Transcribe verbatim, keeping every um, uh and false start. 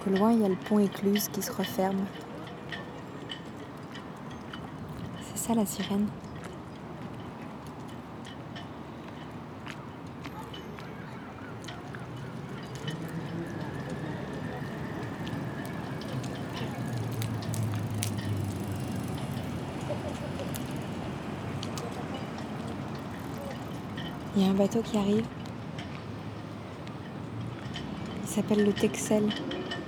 Au loin, il y a le pont écluse qui se referme. C'est ça la sirène. Il y a un bateau qui arrive. Il s'appelle le Texel.